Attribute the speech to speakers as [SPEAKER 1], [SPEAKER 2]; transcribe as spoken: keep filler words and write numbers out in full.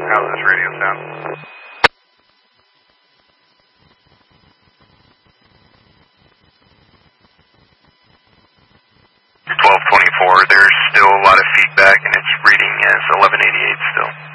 [SPEAKER 1] How's this radio sound? twelve twenty-four, there's still a lot of feedback and it's reading as eleven eighty-eight still.